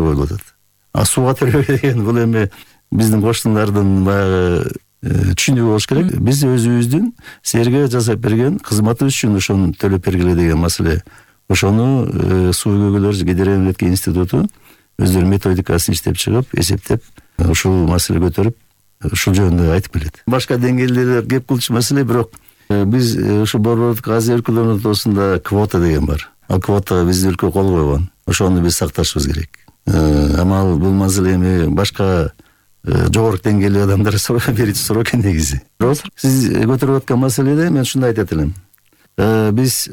болуп атат. Сууга төлөбөй деген бул эми биздин коштундардын баягы түшүнүгү болуш керек. Биз өзүбүздүн силерге жасап берген кызматыбыз үчүн ошону төлөп бергиле деген маселе. Ошону суу көйгөйлөр гидромедицина институту өздөрү методикасын иштеп чыгып, эсептеп, ушул маселе көтөрүп, ушул жөнүндө айтып келет. Башка деңгээлдерде кеп кылчу маселе, бирок биз ушу Борбордук Азия өлкөлөрүнүн ортосунда квота деген бар. Ал квотага биздин өлкө кол койгон. Ошону биз сакташыбыз керек. Амал бул маселе эми башка жогорку деңгээлдеги адамдар берүүчү суроо экен негизи. Бирок сиз көтөрүп аткан маселеде мен ушундай айтат элем. Биз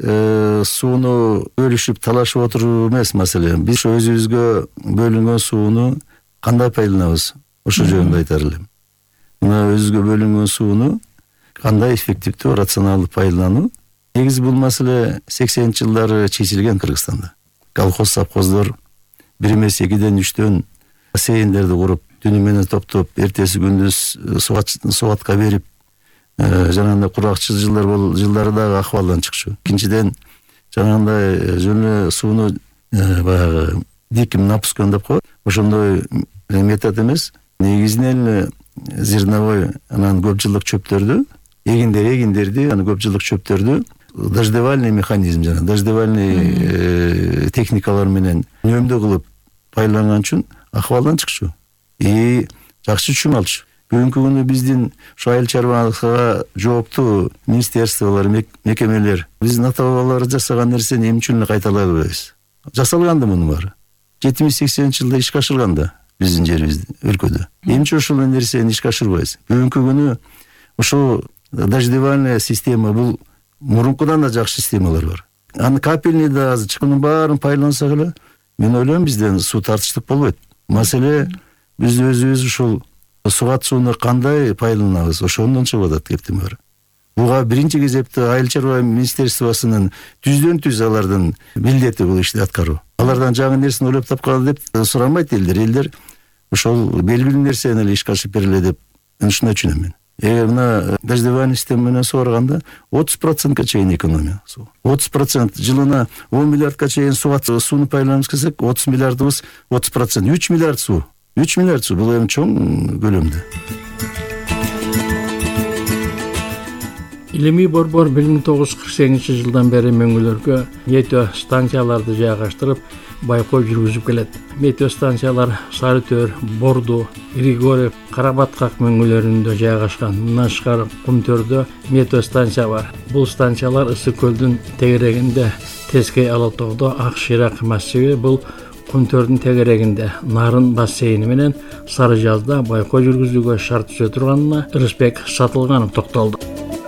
сууну бөлүшүп талашып отуруу эмес маселе. Биз өзүбүзгө бөлүнгөн сууну кандай пайдаланабыз? Ошо жөнүндө айтар элем. Мына өзүбүзгө бөлүнгөн сууну кандай эффективдүү, рационалдуу пайдалануу? Негизи бул маселе 80-жылдары чечилген Кыргызстанда. Колхоз, совхоздор 1 эмес 2-ден 3-төн бассейндерди куруп, түнү менен топтоп, эртеси күндүз сугатка берип, жанагындай куракчыл жылдары дагы акыбалдан чыкчу. Экинчиден, жанагындай жөн сууну баягы диким напускан деп коет. Ошондой метод эмес. Негизинен зерновой, анан көп жылдык чөптөрдү, эгиндерди, анан көп жылдык чөптөрдү дождевальный механизм жана дождевальный техникалар менен үнөмдүү кылып пайдаланган үчүн акыбалдан чыкчу. Жакшы чүм алчу. Бүгүнкү күнү биздин ушу айыл чарбалыкка жооптуу министерстволор, мекемелер биздин ата-бабалар жасаган нерсени эмне үчүн кайталай албайбыз? Жасалган да мунун баары. 70-80-жылда ишке ашырган да биздин жерибизде, өлкөдө. Эмне ушул нерсени ишке ашырбайбыз? Бүгүнкү күнү ушул дождевальная система бул мурункудан да жакшы системалар бар. Аны капельный да азыр чыкканын баарын пайдалансак эле, мен ойлойм бизден суу тартыштык болбойт. Маселе биз өзүбүз ушул сугат сууну кандай пайдаланабыз, ошондон чыгып атат кептин баары. Буга биринчи кезекте айыл чарба министерствосунун түздөн-түз алардын милдети бул ишти аткаруу. Алардан жаңы нерсени ойлоп тапкан деп сурамайт элдер. Элдер ошол белгилүү нерсени эле ишке ашырып бергиле деп ушундай түшүнөм мен. Мына дождевальный система менен сугарганда 30%ка чейин экономия суу. 30% жылына 10 миллиардка чейин сууну пайдаланабыз десек, 30 миллиардыбыз 30%, 3 миллиард суу. 3 миллиард суу бул эми чоң көлөмдө. Илимий борбор 1948-жылдан бери мөңгүлөргө метео станцияларды жайгаштырып, байкоо жүргүзүп келет. Метео станциялар Сарытөр, Борду, Григорьев, Карабаткак мөңгүлөрүндө жайгашкан. Мындан тышкары Кумтөрдө метео станция бар. Бул станциялар Ысык көлдүн тегерегинде, Тескей Алатоодо, Ак Шыйрак массиви бул Кумтөрдүн тегерегинде, Нарын бассейни менен Сары жазда байкоо жүргүзүүгө шарт түзө турганына Рысбек Сатылганов токтолду.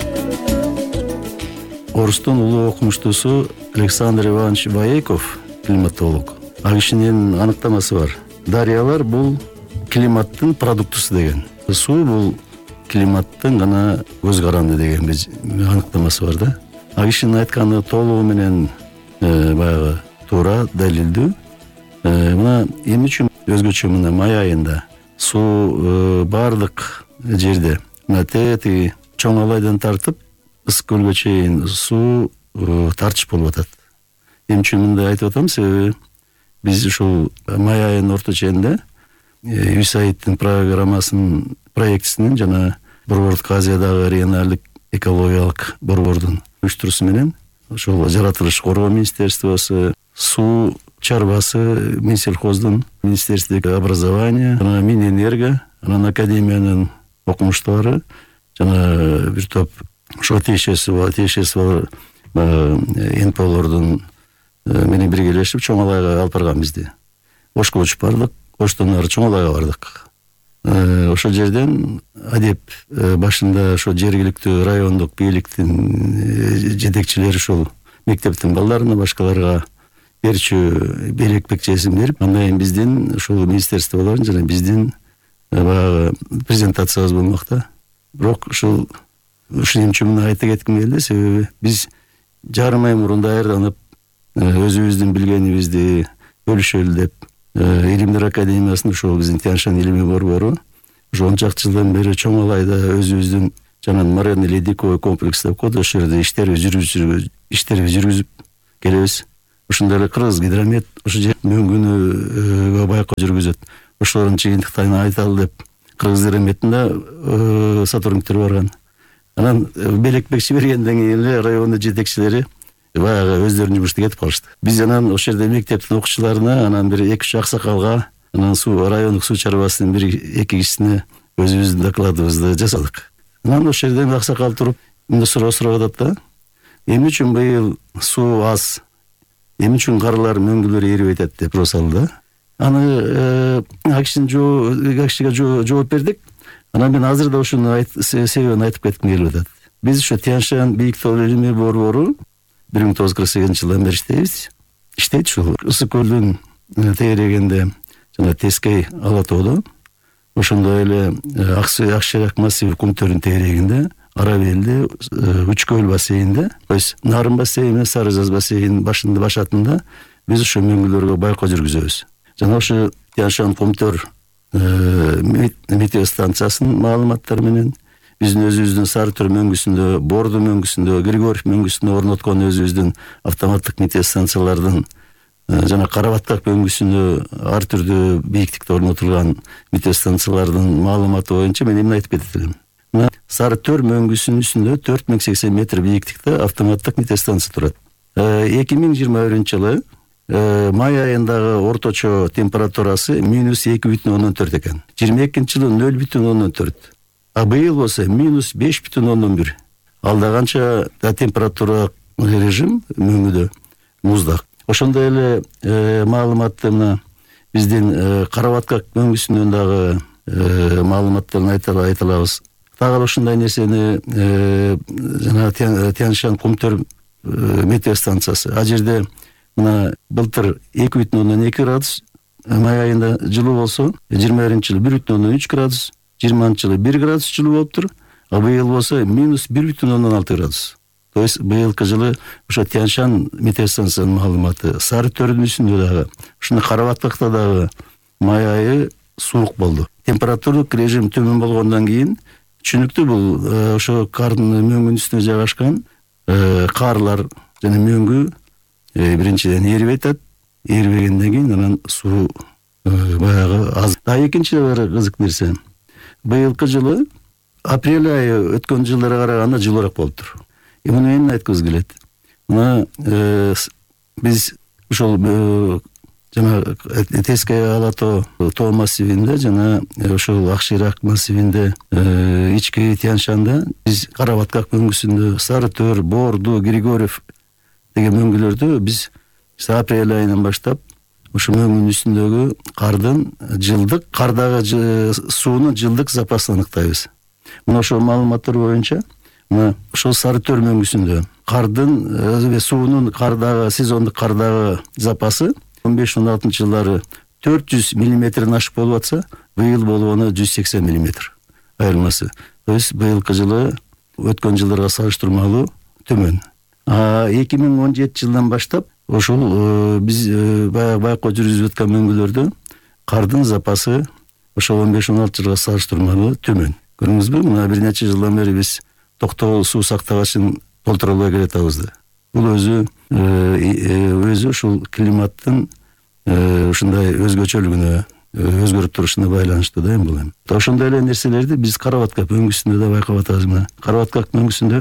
Орустун улуу окумуштуусу Александр Иванович Ваейков, климатолог. Ал кишинин аныктамасы бар. Дарыялар бул климаттын продуктусу деген. Суу бул климаттын гана көз каранды деген аныктамасы бар да. Ал кишинин айтканы толугу менен баягы туура, далилдүү. Мына эмне үчүн өзгөчө мына май айында суу бардык жерде, мына теги чоң алайдан тартып Ысык көлгө чейин суу тартыш болуп атат. Эмне үчүн мындай айтып атам? Себеби биз ушул май айынын орто ченинде USAID-тин программасынын проектисинин жана Борбордук Азиядагы регионалдык экологиялык борбордун уюштуруусу менен ошол жаратылыш коргоо министерствосу, суу чарбасы, Минсельхоздун, Министерстводо образования, жана Минэнерго, анан академиянын окумуштуулары жана бир топ ошо тиешеси НПОлордун менен биргелешип чоң алайга алып барган бизди. Ошко учуп бардык, Оштон ары чоң алайга бардык. Ошол жерден адеп башында ошо жергиликтүү райондук бийликтин жетекчилери ушул мектептин балдарына, башкаларга берчү белекчесин берип, андан кийин биздин ушул министерстволордун жана биздин баягы презентациябыз болмок да. Бирок ушул эмне үчүн айта кетким келди, себеби биз жарым ай мурун даярданып, өзүбүздүн билгенибизди бөлүшөлү деп Илимдер академиясында ушул биздин Тянь-Шань илимий борбору ошо 10 чакты жылдан бери чоң алайда өзүбүздүн жана морено-ледниковый комплекс деп коет, ошол жерде иштерди жүргүзүп келебиз. ошондой эле Кыргыз Гидромет ошо жер мөңгүнү байкоо жүргүзөт. Ошолордун чыйынтыктарын айталы деп Кыргыз Гидрометтин да сотрудниктери барган. Анан белекбекчи бергенден кийин эле райондун жетекчилери баягы өздөрүнүн жумушуна кетип калышты. Биз анан ошол жерде мектептин окуучуларына, анан бир 2-3 аксакалга, анан райондук суу чарбасынын 1-2 кишисине өзүбүздүн докладыбызды жасадык. Анан ошол жерде аксакал туруп мындай суроо атат да: эмне үчүн быйыл суу аз, эмне үчүн карлар мөңгүлөр эрип атат деп суроо салды да. Аны кишиге жооп бердик. Анан мен азыр да ушуну себебин айтып кетким келип атат. Биз ошо Тянь-Шань бийик тоо илимий борбору 1948-жылдан бери иштейт ушул Ысык көлдүн тегерегинде жана Тескей ала тоодо, ошондой эле Акшерак массиви кум төрүнүн тегерегинде, Арабелде, Үчкөл бассейнинде, то есть Нарын бассейни, Сары Жаз бассейнинин башатында биз ошо мөңгүлөргө байкоо жүргүзөбүз. Жана ошо Тянь-Шань кум төр метеостанциясынын маалыматтары менен биздин өзүбүздүн Сары Төр мөңгүсүндө, Борду мөңгүсүндө, Григорьев мөңгүсүндө орноткон өзүбүздүн автоматтык метеостанциялардын жана Карабаттак мөңгүсүндө ар түрдүү бийиктикте орнотулган метеостанциялардын маалыматы боюнча мен эмне айтып кетет элем. Сары Төр мөңгүсүнүн үстүндө 4080 метр бийиктикте автоматтык метеостанция турат. 2021-жылы май айындагы орточо температурасы -2,4 экен. 22-жылы 0,4. А быйыл болсо -5,1. Алда канча температура режим мөңгүдө муздак. Ошондой эле маалыматты мына биздин Карабаттак мөңгүсүнөн дагы маалыматтарын айталабыз. Дагы ушундай нерсени жана Тянь-Шань кум төр метеостанциясы. А жерде мына былтыр 2,2 градус май айында жылуу болсо, 21-жылы 1,3 градус, 20-жылы 1 градус жылуу болуптур. А быйыл болсо -1,6 градус. То есть быйылкы жылы ошо Тянь-Шань метеостанциясынын маалыматы. Сары Төрдүн үстүндө дагы, ушуну Карабаттакта дагы май айы суук болду. Температуралык режим төмөн болгондон кийин түшүнүктүү бул ошо кардын мөңгүнүн үстүнө жайгашкан карлар жана мөңгү биринчиден эрип атат. Эрибегенден кийин анан суу баягы аз. А экинчи бир кызык нерсе. Быйылкы жылы апрель айы өткөн жылдарга караганда жылуураак болуптур. Муну эмне айткыбыз келет? Мына биз ошол жана Тескей ала тоо массивинде жана ошол Акшерак массивинде, ички Тянь-Шанда биз Карабаттак мөңгүсүндө Сары Төр, Борду, Григорьев деген мөңгүлөрдө биз апрель айынан баштап ошо мөңгүнүн үстүндөгү кардын жылдык, кардагы суунун жылдык запасын аныктайбыз. Мына ошол маалыматтар боюнча мына ошол Сары Төр мөңгүсүндө кардын суунун сезондук кардагы запасы 15-16 жылдары 400 миллиметрден ашык болуп атса, быйыл болгону 180 миллиметр айырмасы. То есть быйылкы жылы өткөн жылдарга салыштырмалуу төмөн. 2017 жылдан баштап ошол биз байкоо жүргүзүп аткан мөңгүлөрдө кардын запасы ошол 15-16 жылга салыштырмалуу төмөн. Көрдүңүзбү? Мына бир нече жылдан бери биз токтогул суу сактагычын толтура албай келатабыз. Бул өзү ушул климаттын ушундай өзгөчөлүгүнө, өзгөрүп турушуна байланыштуу да бул эми. Ошондой эле нерселерди биз Карабаттак мөңгүсүндө да байкап атабыз. Мына Карабаттак мөңгүсүндө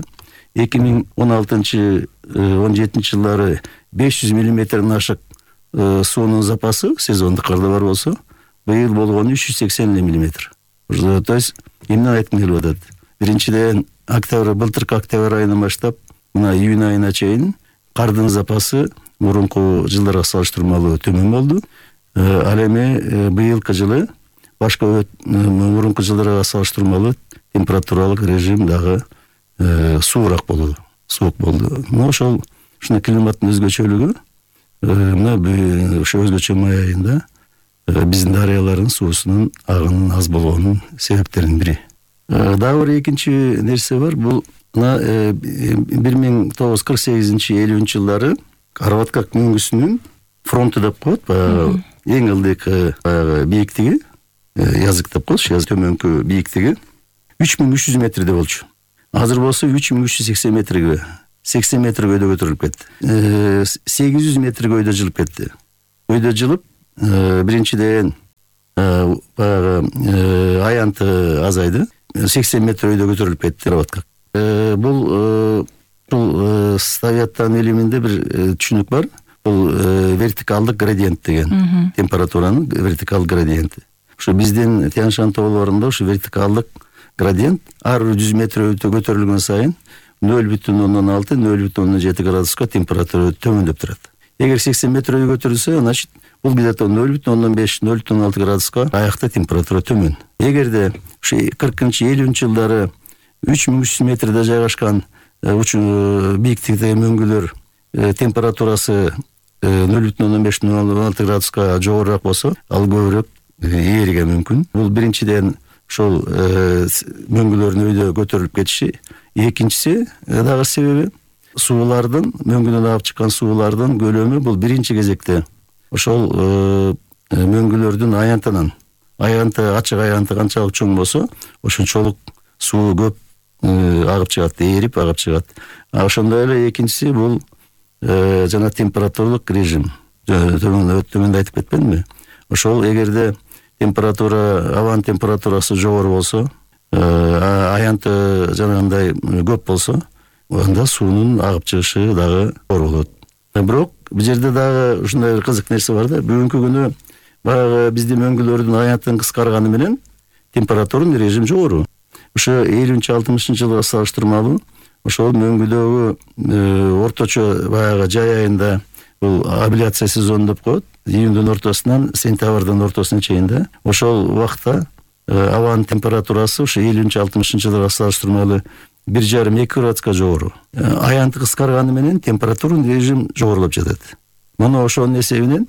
2016-17 жылдары 500 миллиметрден ашык суунун запасы сезондук карда бар болсо, быйыл болгону 380 миллиметр. То есть эмне айткым келип атат? Биринчиден былтыркы октябрь айынан баштап мына июнь айына чейин кардын запасы мурунку жылдарга салыштырмалуу төмөн болду. Ал эми быйылкы жылы башка мурунку жылдарга салыштырмалуу температуралык режим дагы суук болду. Ошол ушуна климаттын өзгөчөлүгү мына ошо өзгөчө май айында биздин дарыялардын суусунун агынын аз болгонунун себептеринин бири. Дагы бир экинчи нерсе бар. Бул 1948-50 жылдары Карабаттак мөңгүсүнүн фронту деп коет, эң ылдыйкы бийиктиги, язык деп коет, төмөнкү бийиктиги 3300 метрде болчу. Азыр болсо 3380 метрге 80 метр көйдө көтөрүлүп кетти. 800 метр көйдө жылып кетти. Көйдө жылып, биринчиден баягы аянты азайды. 80 метр көйдө көтөрүлүп кетти работка. Бул Советтин илиминде бир түшүнүк бар. Бул вертикалдык градиент деген, температуранын вертикалдык градиенти. Ушу биздин Тянь-Шань тоолорунда ушу вертикалдык градиент ар 100 метр өтө көтөрүлгөн сайын 0,6-0,7 градуска температура төмөндөп турат. Эгер 80 метр көтөрүлсө, значит бул где-то 0,5-0,6 градуска аякта температура төмөн. Эгерде ушу 40-50 жылдары 3300 метрде жайгашкан бийиктиктеги мөңгүлөр температурасы 0,5-0,6 градуска жогорураак болсо, ал көбүрөөк ээрге мүмкүн. Бул биринчиден ошол мөңгүлөрдүн өйдө көтөрүлүп кетиши. Экинчиси дагы себеби суулардын, мөңгүдөн агып чыккан суулардын көлөмү бул биринчи кезекте ошол мөңгүлөрдүн аянтынан. Ачык аянты канчалык чоң болсо, ошончолук суу көп агып чыгат, ээрип агып чыгат. Ошондой эле экинчиси бул жана температуралык режим. Төмөндө айтып кетпедимби? Ошол эгерде абанын температурасы жогору болсо, аянты жанагындай көп болсо, анда суунун агып чыгышы дагы оор болот. Бирок бул жерде дагы ушундай кызык нерсе бар да. Бүгүнкү күнү баягы биздин мөңгүлөрдүн аянтын кыскарганы менен температуралык режим жогору. Ошо 50-60 жылга салыштырмалуу ошол мөңгүдөгү орточо баягы жай айында бул абляция сезону деп коет. Июндун ортосунан сентябрдын ортосуна чейин да. Ошол убакта абанын температурасы ошо 50-60 жылга салыштырмалуу 1,5-2 градуска жогору. Аянты кыскарганы менен температуралык режим жогорулуп жатат. Муну ошонун эсебинен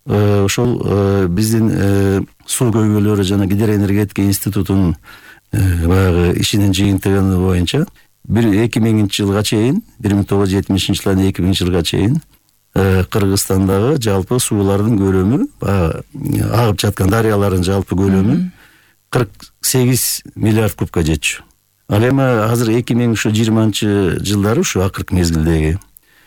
ошол биздин суу көйгөйлөрү жана гидроэнергетика институтунун баягы ишинин жыйынтыгы боюнча 2000 жылга чейин, 1970 жылдан 2000 жылга чейин Кыргызстандагы жалпы суулардын көлөмү, агып жаткан дарыялардын жалпы көлөмү 48 миллиард кубка жетчү. Ал эми азыр 2020 жылдары ушу акыркы мезгилдеги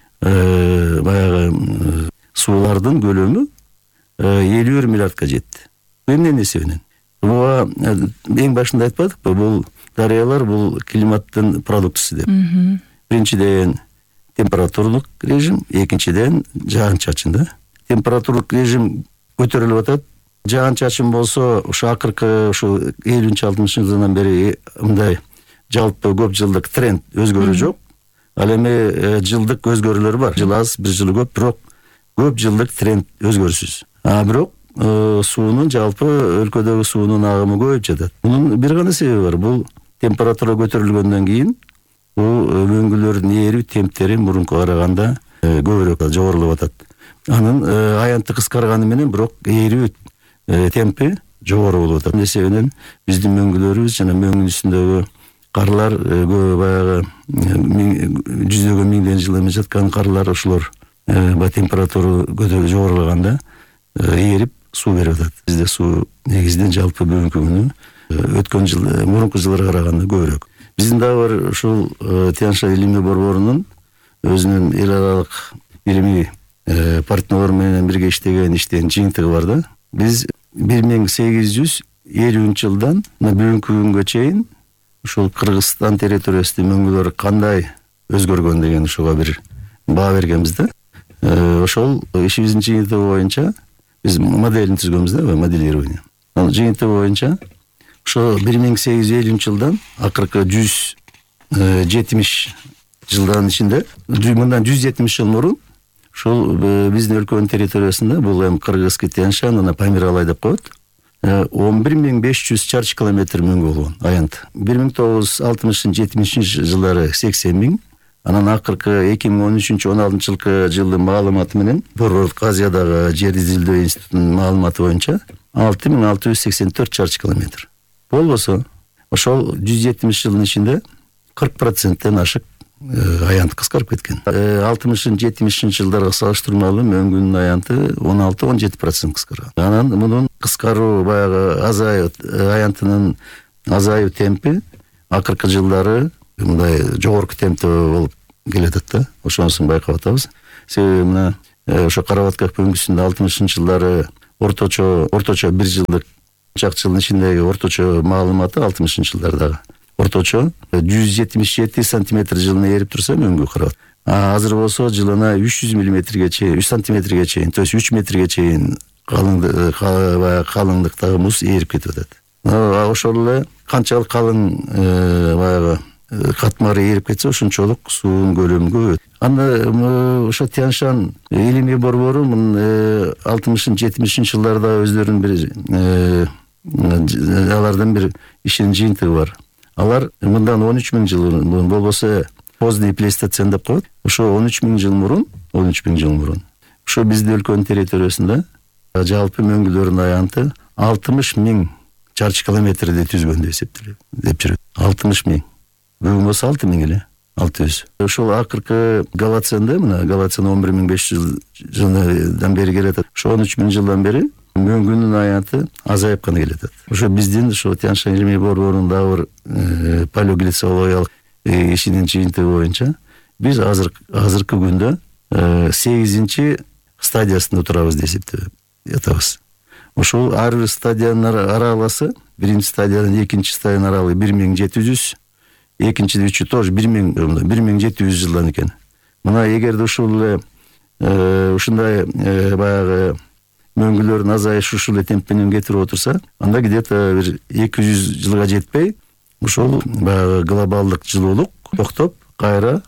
баягы суулардын көлөмү 51 миллиардка жетти. Эмненин эсебинен? Буга эң башында айтпадыкпы, бул дарыялар бул климаттын продуктусу деп. Биринчиден температуралык режим, экинчиден жаан-чачын да. Температуралык режим көтөрүлүп атат. Жаан-чачын болсо, ушу акыркы ушу 50-60 жылдан бери мындай жалпы көп жылдык тренд өзгөрүү жок. Ал эми жылдык өзгөрүүлөр бар. Жыл аз, бир жыл көп, бирок көп жылдык тренд өзгөрүсүз. Бирок суунун жалпы өлкөдөгү суунун агымы көбөйүп жатат. Мунун бир гана себеби бар. Бул температура көтөрүлгөндөн кийин бул мөңгүлөрдүн ээрүү темптери мурункуга караганда көбүрөөк жогорулуп атат. Анын аянты кыскарганы менен бирок ээрүү темпи жогору болуп атат. Эсебинен биздин мөңгүлөрүбүз жана мөңгүнүн үстүндөгү карлар баягы жүздөгөн миңден жыл эме жаткан карлар ошолор баягы температура жогорулаганда ээрип суу берип атат. Бизде суу негизинен жалпы бүгүнкү күнү өткөн жыл, мурунку жылдарга караганда көбүрөөк. Биздин дагы бар ушул Тянь-Шань илимий борборунун өзүнүн эл аралык илимий партнерлор менен бирге иштеген жыйынтыгы бар да. Биз 1850 жылдан бүгүнкү күнгө чейин ушул Кыргызстан территориясында мөңгүлөр кандай өзгөргөн деген ушуга бир баа бергенбиз да. Ошол ишибиздин жыйынтыгы боюнча биз моделин түзгөнбүз да, моделирование. Ал жыйынтыгы боюнча ошо 1850 жылдан акыркы 170 жылдын ичинде, мындан 170 жыл мурун ушул биздин өлкөнүн территориясында бул эми Кыргызский Тянь-Шань, аны Памиралай деп коет. 11500 чарчы километр мөңгү болгон аянт. 1960-70 жылдары 80 000, анан акыркы 2013-16 жылдын маалыматы менен Борбордук Азиядагы жер изилдөө институтунун маалыматы боюнча 6684 чарчы километр. Болбосо ошол 170 жылдын ичинде 40%тен ашык аянт кыскарып кеткен. 60-70 жылдарга салыштырмалуу мөңгүнүн аянты 16-17% кыскарган. Анан мунун кыскаруу баягы аянтынын азайуу темпи акыркы жылдары мындай жогорку темпте болуп келатат да. Ошонусун байкап атабыз. Себеби мына ошо Карабатка көңгүсүндө 60-жылдары орточо 1 жылдык чак жылдын ичиндеги орточо маалыматы 60-жылдардагы орточо 177 сантиметр жылына эрип турса мөңгү Карабат. Азыр болсо жылына 300 миллиметрге чейин, 3 сантиметрге чейин, то есть 3 метрге чейин калыңдыктагы муз эрип кетип атат. Ошол эле канчалык калың баягы катмары эрип кетсе, ошончолук суунун көлөмү көбөйөт. Анда ошо Тянь-Шань илимий борбору 60-70 жылдарда өздөрүнүн бир алардын бир ишинин жыйынтыгы бар. Алар мындан 13 000 жыл мурун, болбосо поздний плейстоцен деп коет. Ошо 13 000 жыл мурун, ошо биздин өлкөнүн территориясында жалпы мөңгүлөрдүн аянты 60 000 чарчы километрди түзгөн деп эсептелет, деп жүрөт. 60 000. Бүгүн болсо 6 000 эле, 600. Ошол акыркы Голоценде, мына Голоцен 11 500 жылдан бери келатат. Ошо 13 000 жылдан бери мөңгүнүн аянты азайып гана келатат. Ошо биздин ошо Тянь-Шань илимий борборунун дагы бир палеоглицологиялык ишинин жыйынтыгы боюнча биз азыркы күндө 8-чи стадиясында турабыз деп эсептеп атабыз. Ошол ар бир стадиянын аралыгы, 1-чи стадиядан 2-чи стадиянын аралыгы 1700, экинчи үчү тоже 1700 жылдан экен. Мына эгерде ушул эле ушундай баягы мөңгүлөрдүн азайышы ушул эле темп менен кетирип отурса, анда где-то бир 200 жылга жетпей ушул баягы глобалдык жылуулук токтоп, кайра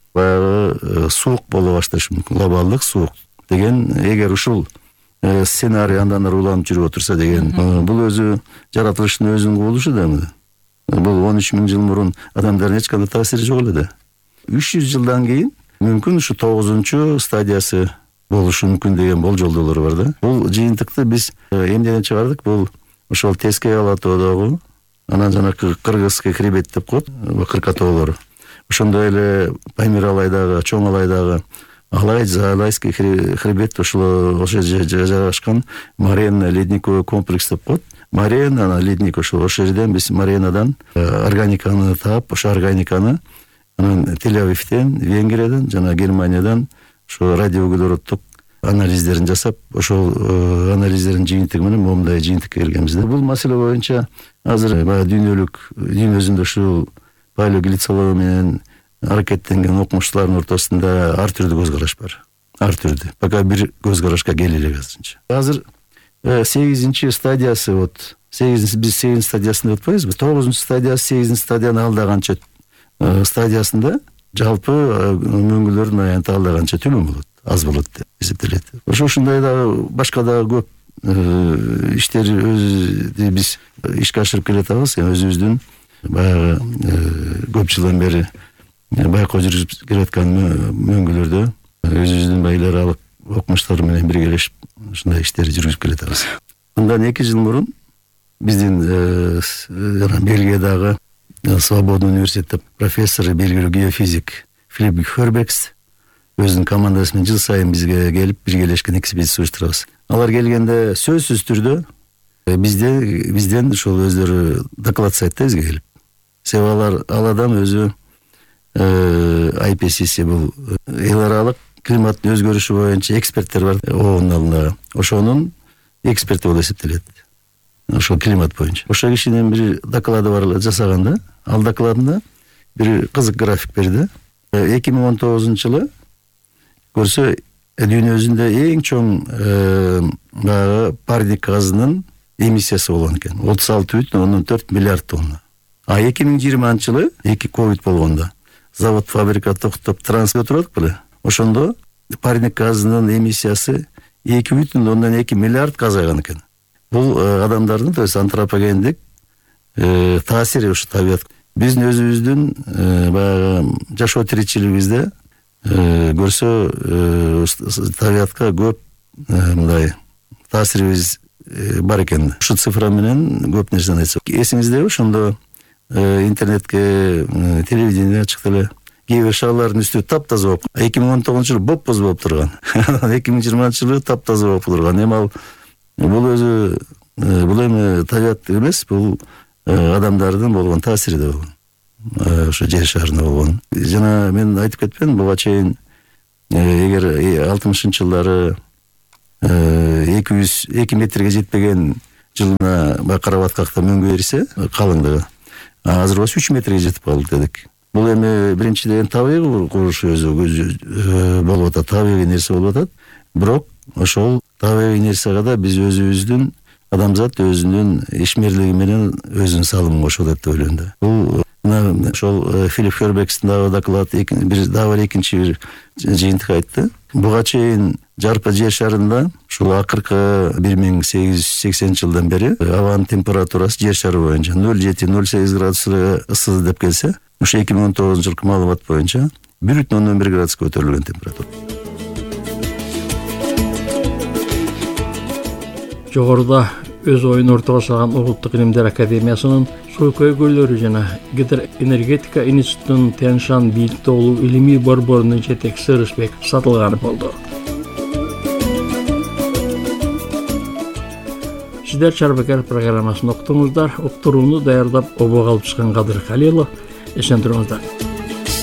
баягы суук боло башташы мүмкүн. Глобалдык суук деген эгер ушул сценарий андан ары уланып жүрүп отурса деген, бул өзү жаратылыштын өзүнүн кубулушу да. Бул 13 000 жыл мурун адамдардын эч кандай таасири жок эле да. 300 жылдан кийин мүмкүн ушу 9-чу стадиясы болушу мүмкүн деген болжолдолор бар да. Бул жыйынтыкты биз эмнеден чыгардык? Бул ошол Тескей Алатоодогу, анан жанакы Кыргызский хребет деп коет, Кыркатоолор. Ошондой эле Памир Алайдагы, Чоң Алайдагы Алай-Залайский хребет, ошо жайгашкан Марена ледниковый комплекс деп коет. Марена ледник ошол жерден биз Маренадан органиканы таап, ошо органиканы анан Тель-Авивден, Венгриядан жана Германиядан ошо радиоуглероддук анализдерин жасап, ошол анализдердин жыйынтыгы менен момундай жыйынтыкка келгенбиз да. Бул маселе боюнча азыр дүйнө өзүндө ушул палеоглицология менен аракеттенген окумуштуулардын ортосунда ар түрдүү көз караш бар. Ар түрдүү. Пока бир көз карашка келе элек азырынча. Азыр 8-чи стадиясы, вот биз 8 стадиясында өтпөйбүзбү? 9-чу стадиясы 8 стадиянын алдаганча стадиясында жалпы мөңгүлөрдүн аянты алдаганча төмөн болот, аз болот деп эсептелет. Ошондой дагы башка дагы көп иштер биз ишке ашырып келатабыз. Өзүбүздүн баягы көп жылдан бери байкоо жүргүзүп келаткан мөңгүлөрдө өзүбүздүн байлар алып окумуштар менен биргелешип ушундай иштерди жүргүзүп келатабыз. Мындан 2 жыл мурун биздин Бельгиядагы Свободный университет профессору, белгилүү геофизик Филипп Хербекс өзүнүн командасы менен жыл сайын бизге келип биргелешкен экспедиция уюштурабыз. Алар келгенде сөзсүз түрдө бизден ошол өздөрү докладсайт да бизге келип. Себеби ал адам өзү IPCC бул эл аралык климаттын өзгөрүшү боюнча эксперттер бар оонун алдындагы. Ошонун эксперти болуп эсептелет. Ошол климат боюнча. Ошол кишинин бир доклады бар жасаганда, ал докладында бир кызык график берди. 2019 жылы көрсө дүйнө өзүндө эң чоң парник газынын эмиссиясы болгон экен. 36,4 миллиард тонна. А 2020 жылы ковид болгондо завод фабрика токтоп транспорт турат беле? Ошондо парник газынын эмиссиясы 2,2 миллиард азайган экен. Бул адамдардын, то есть антропогендик таасири ушу табият. Биздин өзүбүздүн баягы жашоо тиричилигибизде көрсө табиятка көп мындай таасирибиз бар экен. Ушу цифра менен көп нерсени айтсак. Эсиңиздеби, ошондо интернетке, телевидение чыкты эле. Кээ бир шаарлардын үстү таптаза болуп, 2019 жылы боп-боз болуп турган. 2020 жылы таптаза болуп турган. Эми бул өзү бул эми табият эмес, бул адамдардын болгон таасири да болгон. ошо жер шарында болгон. Жана мен айтып кетпедимби, буга чейин эгер 60-ынчы жылдары 2 метрге жетпеген жылына Карабаткакта мөңгү берсе калыңдыгы, азыр 3 метрге жетип калды дедик. Бул эми биринчиден табигый куруш өзү болуп атат, табигый нерсе болуп атат. Бирок ошол табигый нерсеге да биз өзүбүздүн, адамзат өзүнүн ишмерлиги менен өзүнүн салымын кошот деп ойлойм да. Бул мына ошол Филипп Хербекстин дагы доклад, дагы экинчи бир жыйынтык айтты. Буга чейин жарпы жер шарында ушул акыркы 1880 жылдан бери абанын температурасы жер шары боюнча 0,7-0,8 градусга ысыды деп келсе, ошо 2019 жылкы маалымат боюнча 1,1 градуска көтөрүлгөн температура. Жогоруда өз оюн ортого салган Улуттук илимдер академиясынын суу көйгөйлөрү жана гидроэнергетика институтунун Тянь-Шань бийликте улуу илимий борборунун жетекчиси Рысбек Сатылганов болду. Сиздер Чарбекер программасын уктуңуздар. Уктурууну даярдап обого алып чыккан Кадыр Калилов. Эсен туруңуздар.